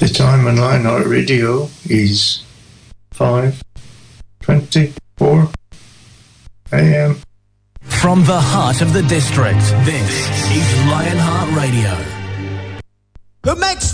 The time on Lionheart Radio is 5:24 a.m. From the heart of the district, this is Lionheart Radio. The Max